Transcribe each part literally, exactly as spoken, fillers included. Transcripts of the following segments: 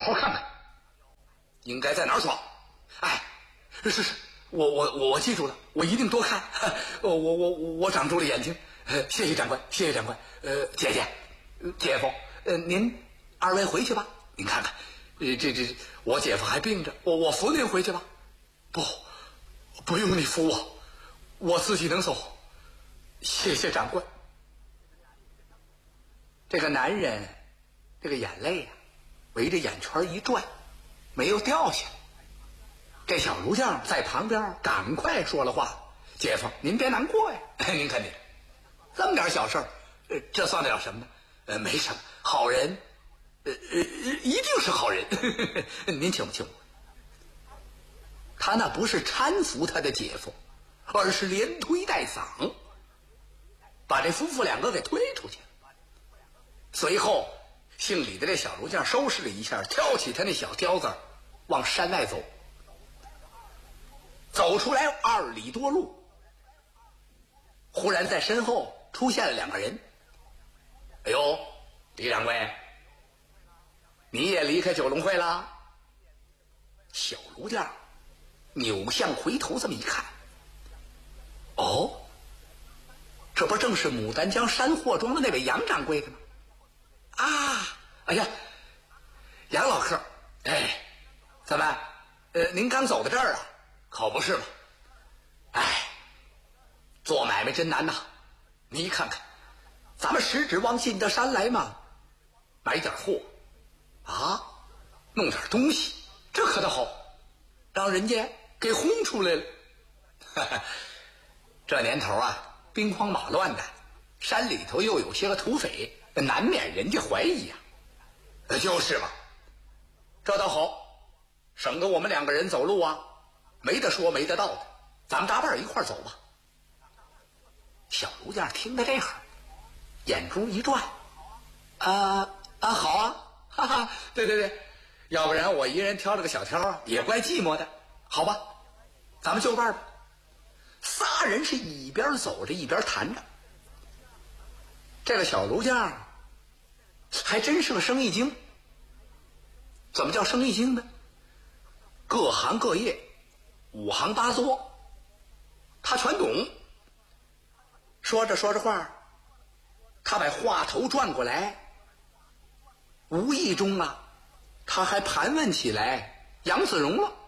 好看看，应该在哪儿装。哎，是是，我我我记住了，我一定多看。我我我我长住了眼睛。呃，谢谢长官，谢谢长官。呃，姐姐，姐夫，呃，您二位回去吧。您看看，呃，这这我姐夫还病着，我我扶您回去吧。不，不用你扶我，我自己能走。谢谢长官。这个男人，这个眼泪啊，围着眼圈一转，没有掉下来。这小卢将在旁边赶快说了话：“姐夫，您别难过呀，您看您。”这么点小事儿，呃，这算得了什么呢？呃，没什么，好人，呃呃，一定是好人。您请请。他那不是搀扶他的姐夫，而是连推带搡，把这夫妇两个给推出去。随后，姓李的这小卢将收拾了一下，挑起他那小挑子，往山外走。走出来二里多路，忽然在身后出现了两个人。哎呦，李掌柜，你也离开九龙会了？小卢将扭向回头这么一看，哦，这不正是牡丹江山货庄的那位杨掌柜的吗？啊，哎呀，杨老客，哎，怎么，呃，您刚走到这儿啊？可不是嘛。哎，做买卖真难呐。你看看，咱们十指往进的山来嘛，买点货啊，弄点东西，这可倒好，让人家给轰出来了。这年头啊，兵荒马乱的，山里头又有些个土匪，难免人家怀疑呀、啊。就是嘛，这倒好，省得我们两个人走路啊，没得说没得道的，咱们搭伴一块走吧。小卢将听到这会儿，眼珠一转，啊啊，好啊，哈哈，对对对，要不然我一人挑了个小挑啊，也怪寂寞的，好吧，咱们就伴吧。仨人是一边走着一边谈着。这个小卢将还真是个生意经。怎么叫生意经呢？各行各业，五行八作，他全懂。说着说着话，他把话头转过来，无意中啊，他还盘问起来杨子荣了。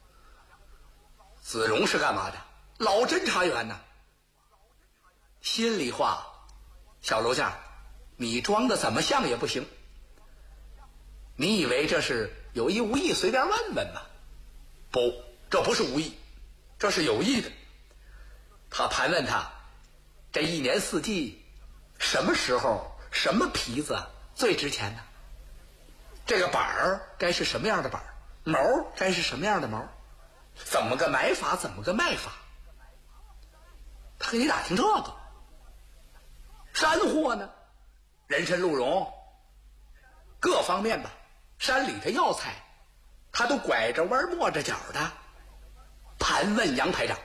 子荣是干嘛的？老侦查员呢。心里话，小卢将，你装的怎么像也不行。你以为这是有意无意随便问问吗？不，这不是无意，这是有意的。他盘问他，这一年四季什么时候什么皮子最值钱呢？这个板儿该是什么样的板儿？毛该是什么样的毛？怎么个买法，怎么个卖法？他给你打听这个。山货呢，人参鹿茸各方面吧，山里的药材他都拐着弯抹着角的盘问杨排长。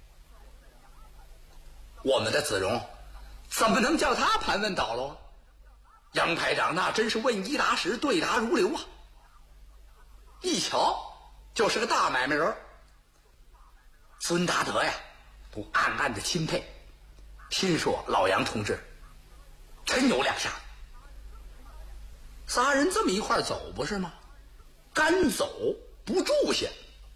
我们的子荣怎么能叫他盘问倒了？杨排长那真是问一答十，对答如流啊，一瞧就是个大买卖人。孙达德呀都暗暗的钦佩，心说老杨同志真有两下。仨人这么一块走不是吗？干走不住下。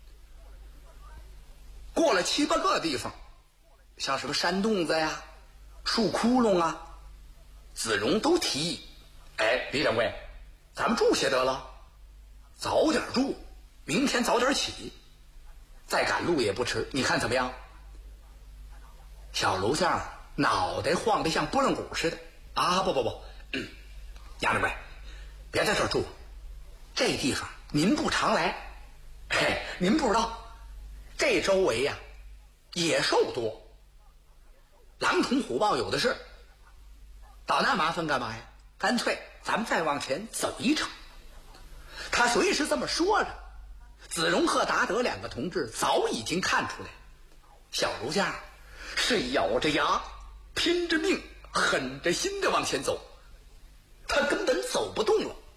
过了七八个地方，像什么山洞子呀、树窟窿啊，子荣都提议，哎，李掌柜，咱们住下得了，早点住，明天早点起，再赶路也不迟，你看怎么样？小卢将脑袋晃得像拨浪鼓似的。啊，不不不，嗯，杨掌柜，别在这儿住，这地方您不常来，嘿，您不知道，这周围呀、啊、野兽多，狼虫虎豹有的是，找那麻烦干嘛呀？干脆咱们再往前走一程。他随时这么说着，子荣和达德两个同志早已经看出来，小卢将是咬着牙拼着命狠着心的往前走，他根本走不动了。